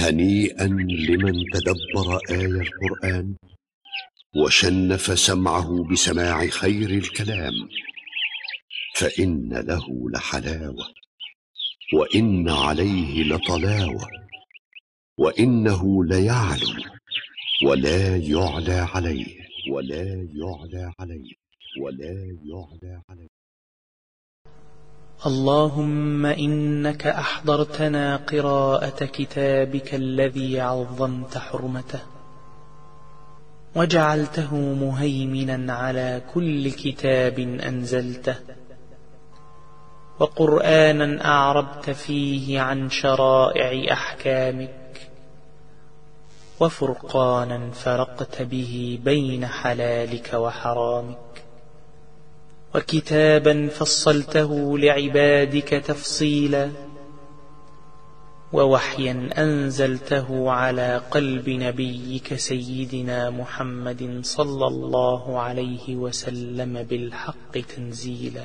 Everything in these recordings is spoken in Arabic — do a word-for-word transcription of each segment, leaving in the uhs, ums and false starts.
هنيئا لمن تدبر آي القرآن وشنف سمعه بسماع خير الكلام، فإن له لحلاوة وإن عليه لطلاوة، وإنه ليعلو ولا يعلى عليه ولا يعلى عليه ولا يعلى عليه. اللهم إنك أحضرتنا قراءة كتابك الذي عظمت حرمته، وجعلته مهيمنا على كل كتاب أنزلته، وقرآنا أعربت فيه عن شرائع أحكامك، وفرقانا فرقت به بين حلالك وحرامك، وكتابا فصلته لعبادك تفصيلا، ووحيا أنزلته على قلب نبيك سيدنا محمد صلى الله عليه وسلم بالحق تنزيلا،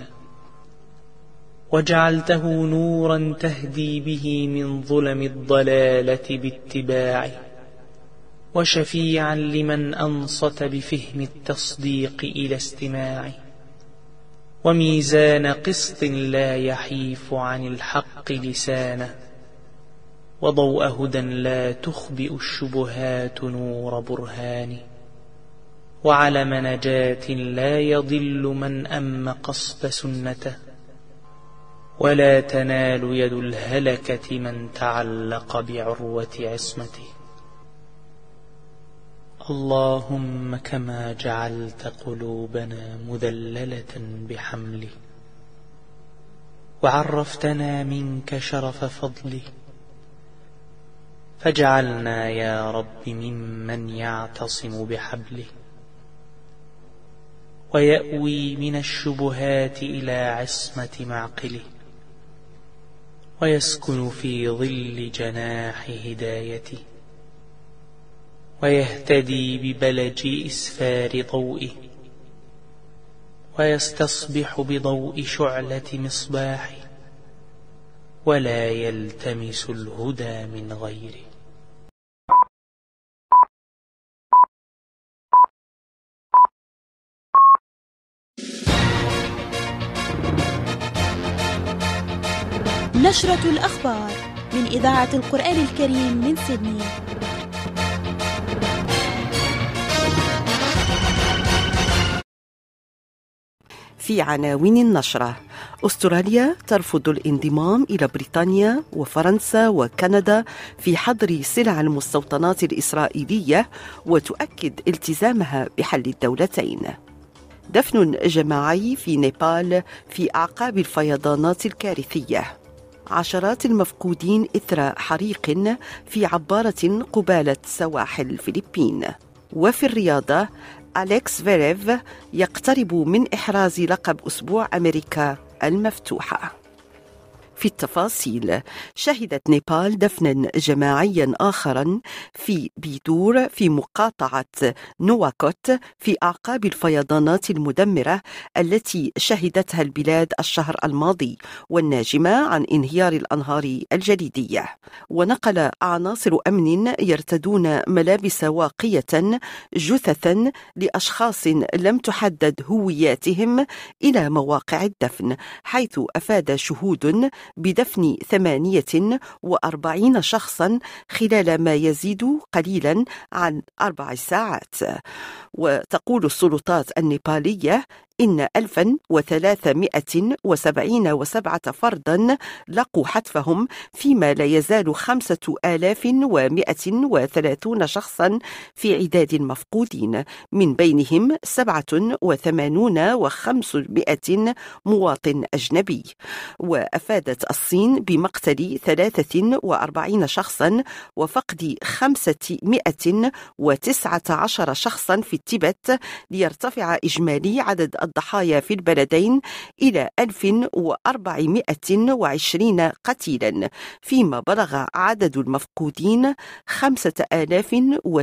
وجعلته نورا تهدي به من ظلم الضلالة باتباعه، وشفيعا لمن أنصت بفهم التصديق إلى استماعه، وميزان قسط لا يحيف عن الحق لسانه، وضوء هدى لا تخبئ الشبهات نور برهانه، وعلم نجاة لا يضل من أم قصد سنته، ولا تنال يد الهلكة من تعلق بعروة عصمته. اللهم كما جعلت قلوبنا مذللة بحمله، وعرفتنا منك شرف فضله، فاجعلنا يا رب ممن يعتصم بحبله، ويأوي من الشبهات إلى عصمة معقله، ويسكن في ظل جناح هدايته، ويهتدي ببلج إسفار ضوئه، ويستصبح بضوء شعلة مصباحه، ولا يلتمس الهدى من غيره. نشرة الأخبار من إذاعة القرآن الكريم من سيدني. في عناوين النشرة: أستراليا ترفض الانضمام إلى بريطانيا وفرنسا وكندا في حظر سلع المستوطنات الإسرائيلية، وتؤكد التزامها بحل الدولتين. دفن جماعي في نيبال في أعقاب الفيضانات الكارثية. عشرات المفقودين إثر حريق في عبارة قبالة سواحل الفلبين. وفي الرياضة، أليكس فيريف يقترب من إحراز لقب أسبوع أمريكا المفتوحة. في التفاصيل، شهدت نيبال دفنا جماعيا آخرا في بيدور في مقاطعة نواكوت في أعقاب الفيضانات المدمرة التي شهدتها البلاد الشهر الماضي، والناجمة عن انهيار الأنهار الجليدية. ونقل عناصر أمن يرتدون ملابس واقية جثثا لأشخاص لم تحدد هوياتهم إلى مواقع الدفن، حيث أفاد شهود بدفن ثمانية وأربعين شخصا خلال ما يزيد قليلا عن أربع ساعات. وتقول السلطات النيبالية إن ألفا وثلاثمائة وسبعين وسبعة فردا لقوا حتفهم، فيما لا يزال خمسة آلاف ومائة وثلاثون شخصا في عداد المفقودين، من بينهم سبعة وثمانون وخمسمائة مواطن أجنبي. وأفادت الصين بمقتل ثلاثة وأربعين شخصا وفقد خمسمائة وتسعة عشر شخصا في التبت، ليرتفع إجمالي عدد الضحايا في البلدين إلى ألف وأربعمائة وعشرين قتيلا، فيما بلغ عدد المفقودين خمسة آلاف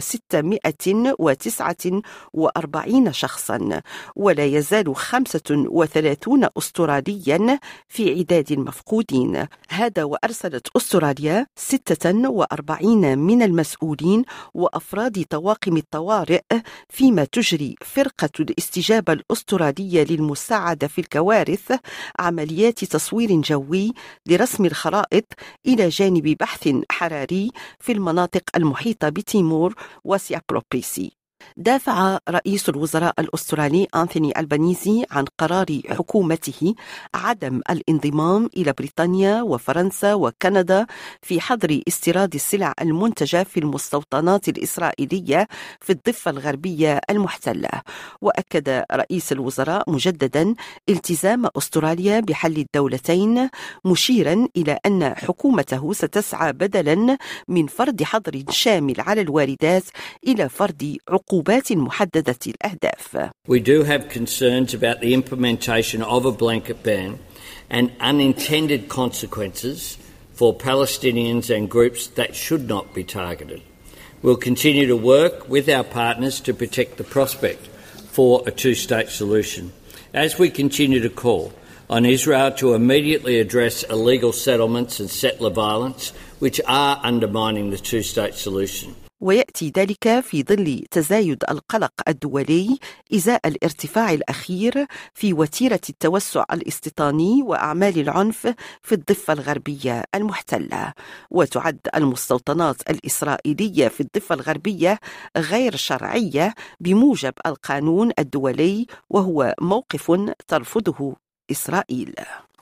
وستمائة وتسعة وأربعين شخصا، ولا يزال خمسة وثلاثون أستراليا في عداد المفقودين. هذا وأرسلت أستراليا ستة وأربعين من المسؤولين وأفراد طواقم الطوارئ، فيما تجري فرقة الاستجابة الأسترالية للمساعدة في الكوارث عمليات تصوير جوي لرسم الخرائط إلى جانب بحث حراري في المناطق المحيطة بتيمور وسيابروبيسي. دافع رئيس الوزراء الأسترالي أنثوني ألبانيزي عن قرار حكومته عدم الانضمام إلى بريطانيا وفرنسا وكندا في حظر استيراد السلع المنتجة في المستوطنات الإسرائيلية في الضفة الغربية المحتلة. وأكد رئيس الوزراء مجددا التزام أستراليا بحل الدولتين، مشيرا إلى أن حكومته ستسعى بدلا من فرض حظر شامل على الواردات إلى فرض عقوبات محددة الأهداف. We do have concerns about the implementation of a blanket ban and unintended consequences for Palestinians and groups that should not be targeted. We'll continue to work with our partners to protect the prospect for a two-state solution, as we continue to call on Israel to immediately address illegal settlements and settler violence, which are undermining the two-state solution. ويأتي ذلك في ظل تزايد القلق الدولي إزاء الارتفاع الأخير في وتيرة التوسع الاستيطاني وأعمال العنف في الضفة الغربية المحتلة. وتعد المستوطنات الإسرائيلية في الضفة الغربية غير شرعية بموجب القانون الدولي، وهو موقف ترفضه إسرائيل.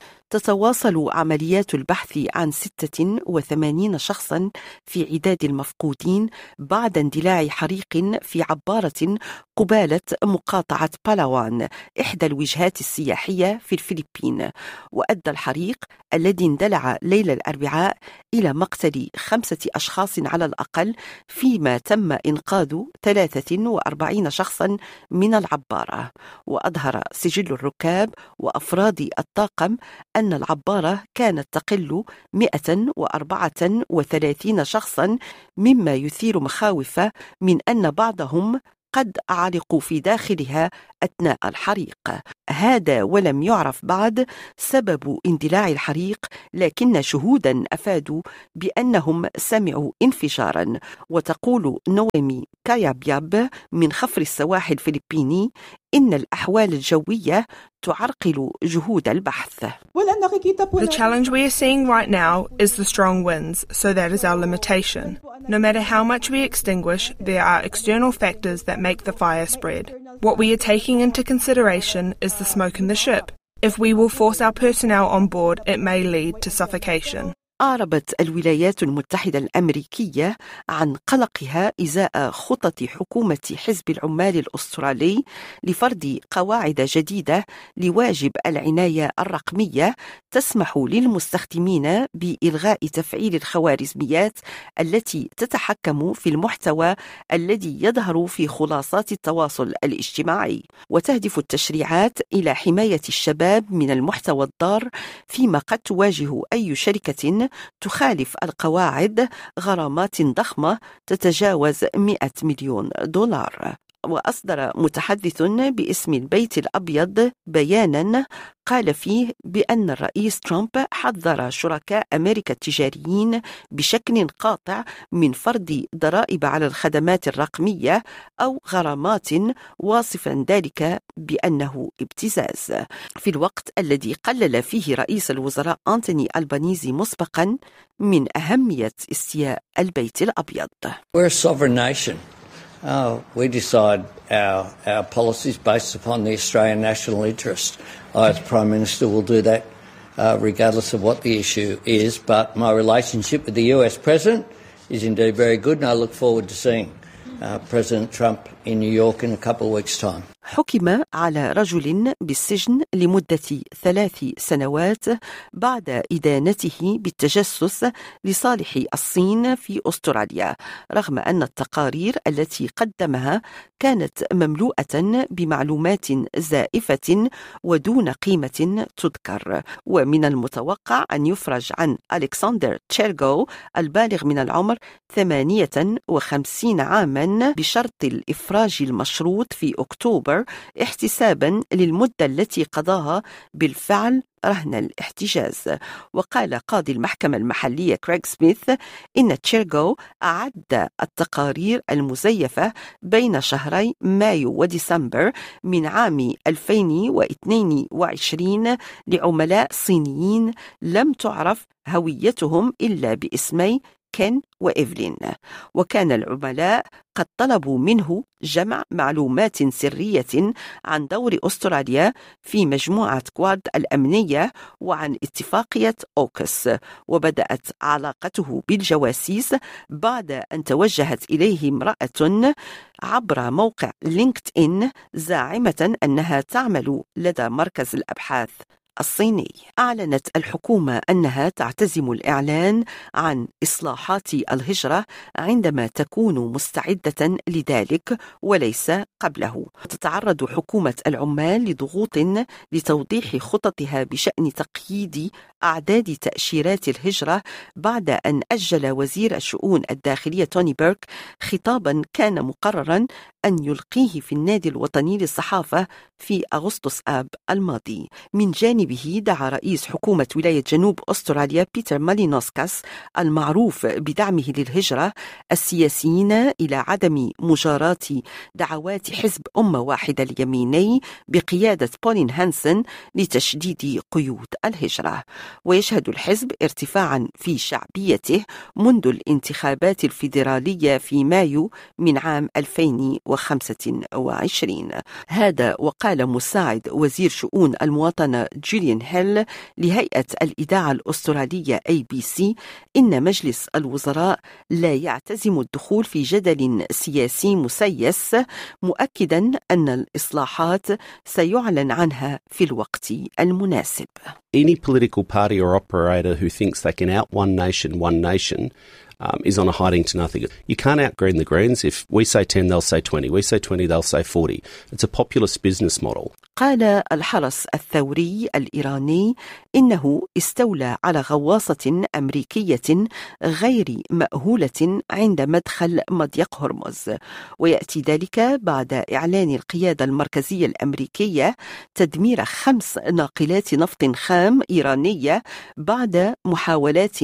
تتواصل عمليات البحث عن ستة وثمانين شخصا في عداد المفقودين بعد اندلاع حريق في عبارة قبالة مقاطعة بالاوان، إحدى الوجهات السياحية في الفلبين. وأدى الحريق الذي اندلع ليلة الأربعاء إلى مقتل خمسة أشخاص على الأقل، فيما تم إنقاذ ثلاثة وأربعين شخصا من العبارة. وأظهر سجل الركاب وأفراد الطاقم أن العبارة كانت تقل مئة وأربعة وثلاثين شخصا، مما يثير مخاوف من أن بعضهم قد علقوا في داخلها أثناء الحريق. هذا ولم يعرف بعد سبب اندلاع الحريق، لكن شهودا أفادوا بأنهم سمعوا انفجارا. وتقول نويمي كايابياب من خفر السواحل الفلبيني إن الأحوال الجوية تعرقل جهود البحث. The challenge we are seeing right now is the strong winds, so that is our limitation. No matter how much we extinguish, there are external factors that make the fire spread. What we are taking into consideration is the smoke in the ship. If we will force our personnel on board, it may lead to suffocation. أعربت الولايات المتحدة الأمريكية عن قلقها إزاء خطط حكومة حزب العمال الأسترالي لفرض قواعد جديدة لواجب العناية الرقمية تسمح للمستخدمين بإلغاء تفعيل الخوارزميات التي تتحكم في المحتوى الذي يظهر في خلاصات التواصل الاجتماعي. وتهدف التشريعات إلى حماية الشباب من المحتوى الضار، فيما قد تواجه أي شركة تخالف القواعد غرامات ضخمة تتجاوز مئة مليون دولار. وأصدر متحدث باسم البيت الأبيض بيانا قال فيه بأن الرئيس ترامب حذر شركاء أمريكا التجاريين بشكل قاطع من فرض ضرائب على الخدمات الرقمية أو غرامات، واصفا ذلك بأنه ابتزاز، في الوقت الذي قلل فيه رئيس الوزراء أنتوني ألبانيزي مسبقا من أهمية استياء البيت الأبيض. We're a sovereign nation. Uh, we decide our, our policies based upon the Australian national interest. I, as Prime Minister, will do that uh, regardless of what the issue is, but my relationship with the U S President is indeed very good, and I look forward to seeing uh, President Trump in New York in a couple of weeks' time. حكم على رجل بالسجن لمدة ثلاث سنوات بعد إدانته بالتجسس لصالح الصين في أستراليا، رغم أن التقارير التي قدمها كانت مملوءة بمعلومات زائفة ودون قيمة تذكر. ومن المتوقع أن يفرج عن ألكسندر تشيرغو البالغ من العمر ثمانية وخمسين عاما بشرط الإفراج المشروط في أكتوبر احتسابا للمدة التي قضاها بالفعل رهن الاحتجاز. وقال قاضي المحكمة المحلية كريغ سميث إن تشيرغو أعد التقارير المزيفة بين شهري مايو وديسمبر من عام ألفين واثنين وعشرين لعملاء صينيين لم تعرف هويتهم إلا باسمي كين وإيفلين، وكان العملاء قد طلبوا منه جمع معلومات سرية عن دور أستراليا في مجموعة كواد الأمنية وعن اتفاقية أوكس. وبدأت علاقته بالجواسيس بعد أن توجهت إليه امرأة عبر موقع لينكد إن زاعمة أنها تعمل لدى مركز الأبحاث الصيني. أعلنت الحكومة أنها تعتزم الإعلان عن إصلاحات الهجرة عندما تكون مستعدة لذلك وليس قبله. تتعرض حكومة العمال لضغوط لتوضيح خططها بشأن تقييد أعداد تأشيرات الهجرة بعد أن أجل وزير الشؤون الداخلية توني بيرك خطابا كان مقررا أن يلقيه في النادي الوطني للصحافة في أغسطس آب الماضي. من جانبه دعا رئيس حكومة ولاية جنوب أستراليا بيتر مالينوسكاس المعروف بدعمه للهجرة السياسيين إلى عدم مجاراة دعوات حزب أمة واحدة اليميني بقيادة بولين هانسن لتشديد قيود الهجرة. ويشهد الحزب ارتفاعا في شعبيته منذ الانتخابات الفيدرالية في مايو من عام ألفين وخمسة وعشرين. هذا وقال مساعد وزير شؤون المواطنة جوليان هيل لهيئة الإذاعة الأسترالية إيه بي سي إن مجلس الوزراء لا يعتزم الدخول في جدل سياسي مسيس، مؤكدا أن الإصلاحات سيعلن عنها في الوقت المناسب. Any political party or operator who thinks they can out one nation, one nation, um, is on a hiding to nothing. You can't out-green the Greens. If we say ten, they'll say twenty. We say twenty, they'll say forty. It's a populist business model. قال الحرس الثوري الإيراني إنه استولى على غواصة أمريكية غير مأهولة عند مدخل مضيق هرمز، ويأتي ذلك بعد إعلان القيادة المركزية الأمريكية تدمير خمس ناقلات نفط خام إيرانية بعد محاولات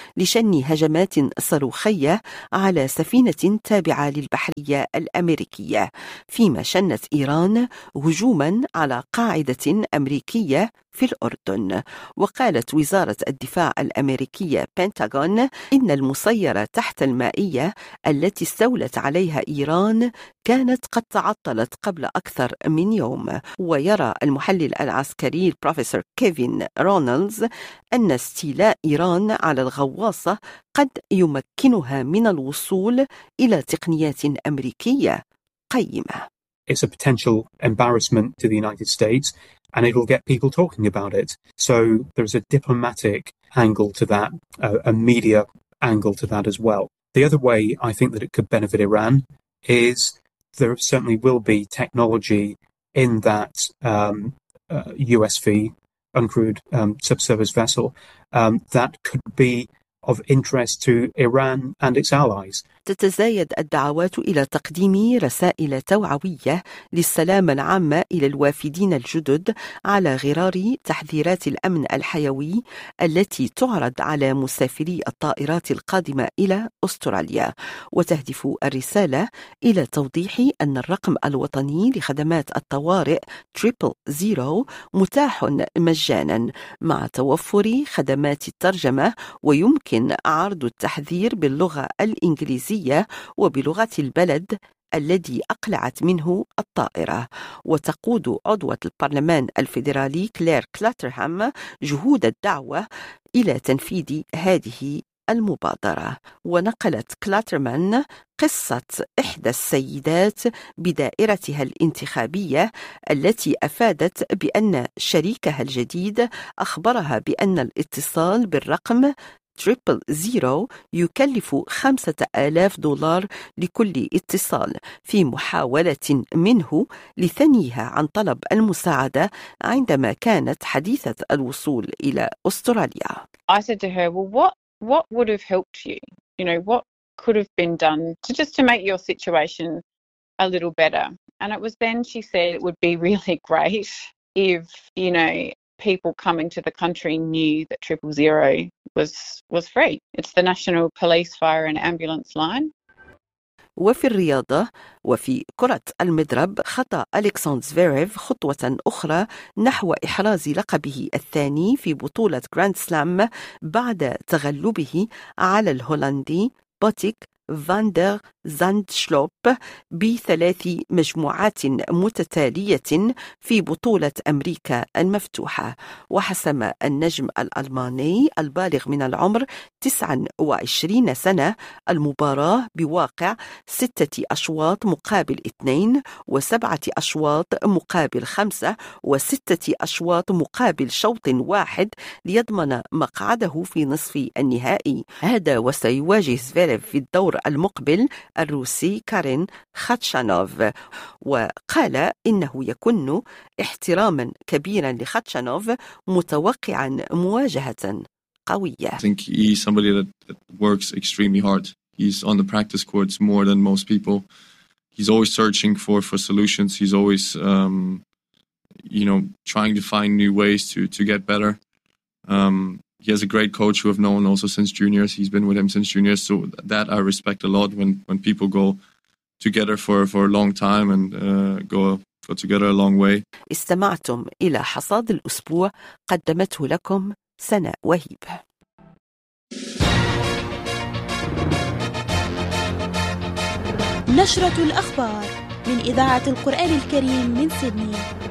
لشن هجمات صاروخية على سفينة تابعة للبحرية الأمريكية، فيما شنت إيران هجوما على قاعدة أمريكية في الأردن. وقالت وزارة الدفاع الأمريكية بنتاغون إن المسيرة تحت المائية التي استولت عليها إيران كانت قد تعطلت قبل أكثر من يوم. ويرى المحلل العسكري البروفيسور كيفين رونالدز أن استيلاء إيران على الغواصة قد يمكنها من الوصول إلى تقنيات أمريكية قيمة. It's a potential embarrassment to the United States, and it'll get people talking about it. So there's a diplomatic angle to that, uh, a media angle to that as well. The other way I think that it could benefit Iran is there certainly will be technology in that um, uh, U S V, uncrewed um, subsurface vessel, um, that could be of interest to Iran and its allies. تتزايد الدعوات إلى تقديم رسائل توعوية للسلامة العامة إلى الوافدين الجدد على غرار تحذيرات الأمن الحيوي التي تعرض على مسافري الطائرات القادمة إلى أستراليا. وتهدف الرسالة إلى توضيح أن الرقم الوطني لخدمات الطوارئ تريبل زيرو متاح مجانا مع توفر خدمات الترجمة، ويمكن عرض التحذير باللغة الإنجليزية وبلغة البلد الذي أقلعت منه الطائرة. وتقود عضوة البرلمان الفيدرالي كلير كلاترهام جهود الدعوة إلى تنفيذ هذه المبادرة. ونقلت كلاترمان قصة إحدى السيدات بدائرتها الانتخابية التي أفادت بأن شريكها الجديد أخبرها بأن الاتصال بالرقم تريبل زيرو يكلف خمسة آلاف دولار لكل اتصال، في محاولة منه لثنيها عن طلب المساعدة عندما كانت حديثة الوصول إلى أستراليا. I said to her, well, what, what would have helped you? You know, what could have been done to just to make your situation a little better? And it was then she said it would be really great if, you know, people coming to the country knew that triple zero was was free. It's the National Police Fire and Ambulance line. وفي الرياضة وفي كرة المضرب خطى ألكساندر زفيريف خطوة أخرى نحو إحراز لقبه الثاني في بطولة جراند سلام بعد تغلبه على الهولندي بوتيك فاندر زاندشلوب بثلاث مجموعات متتالية في بطولة أمريكا المفتوحة. وحسم النجم الألماني البالغ من العمر تسعة وعشرين سنة المباراة بواقع ستة أشواط مقابل اثنين وسبعة أشواط مقابل خمسة وستة أشواط مقابل شوط واحد ليضمن مقعده في نصف النهائي. هذا وسيواجه زفيريف في الدور المقبل الروسي كارين خاتشانوف. وقال إنه يكون احتراما كبيرا لخاتشانوف متوقعا مواجهة قوية. I think he's somebody that, that works extremely hard. He's on the practice courts more than most people. He's always searching for, for solutions. He's always, um, you know, trying to find new ways to, to get better. Um, He has a great coach who I've known also since juniors. He's been with him since juniors. So that I respect a lot when, when people go together for, for a long time and uh, go, go together a long way. استمعتم إلى حصاد الأسبوع قدمته لكم سناء وهيب. نشرة الأخبار من إذاعة القرآن الكريم من سيدني.